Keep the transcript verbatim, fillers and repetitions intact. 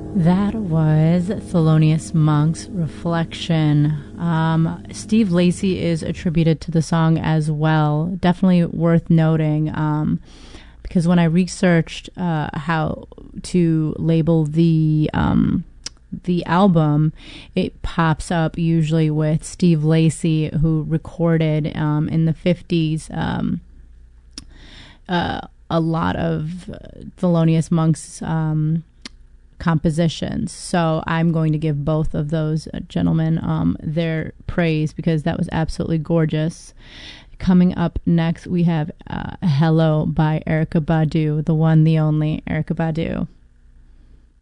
That was Thelonious Monk's Reflection. Um, Steve Lacy is attributed to the song as well. Definitely worth noting, um, because when I researched uh, how to label the um, the album, it pops up usually with Steve Lacy, who recorded um, in the fifties um, uh, a lot of Thelonious Monk's um compositions. So I'm going to give both of those gentlemen um, their praise, because that was absolutely gorgeous. Coming up next, we have uh, Hello by Erykah Badu, the one, the only Erykah Badu.